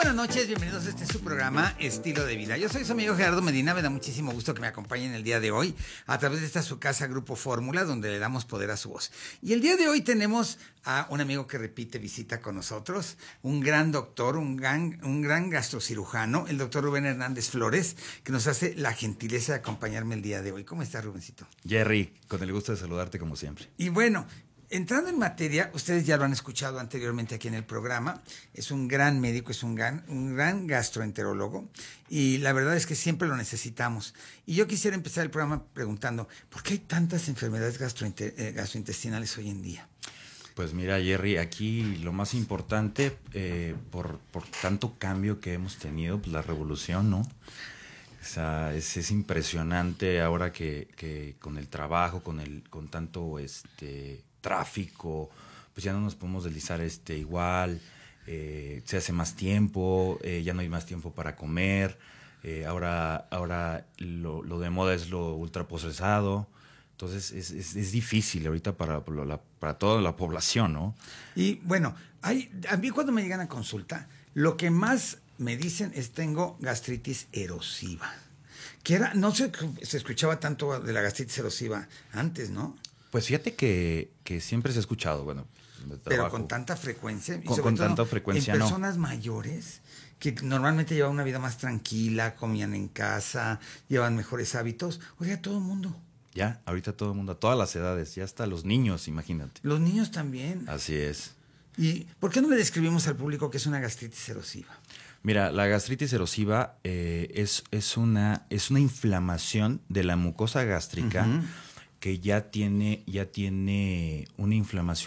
buenas noches, bienvenidos a su programa Estilo de Vida. Yo soy su amigo Gerardo Medina, me da muchísimo gusto que me acompañen el día de hoy a través de esta su casa Grupo Fórmula, donde le damos poder a su voz. Y el día de hoy tenemos a un amigo que repite visita con nosotros, un gran doctor, un gran gastrocirujano, el doctor Rubén Hernández Flores, que nos hace la gentileza de acompañarme el día de hoy. ¿Cómo estás, Rubencito? Jerry, con el gusto de saludarte como siempre. Y bueno, entrando en materia, ustedes ya lo han escuchado anteriormente aquí en el programa, es un gran médico, es un gran gastroenterólogo y la verdad es que siempre lo necesitamos. Y yo quisiera empezar el programa preguntando, ¿por qué hay tantas enfermedades gastrointestinales hoy en día? Pues mira, Jerry, aquí lo más importante, por tanto cambio que hemos tenido, pues la revolución, ¿no? O sea, es impresionante ahora que con el trabajo, con tanto tráfico, pues ya no nos podemos deslizar igual, se hace más tiempo, ya no hay más tiempo para comer, ahora lo de moda es lo ultraprocesado, entonces es difícil ahorita para toda la población, ¿no? Y bueno, a mí cuando me llegan a consulta, lo que más me dicen es tengo gastritis erosiva, que no se escuchaba tanto de la gastritis erosiva antes, ¿no? Pues fíjate que siempre se ha escuchado, bueno, pero con tanta frecuencia. Y con tanta frecuencia en no. personas mayores que normalmente llevaban una vida más tranquila, comían en casa, llevaban mejores hábitos. Oiga, todo el mundo. Ya, ahorita todo el mundo, a todas las edades, ya hasta los niños, imagínate. Los niños también. Así es. ¿Y por qué no le describimos al público que es una gastritis erosiva? Mira, la gastritis erosiva es una inflamación de la mucosa gástrica, que ya tiene una inflamación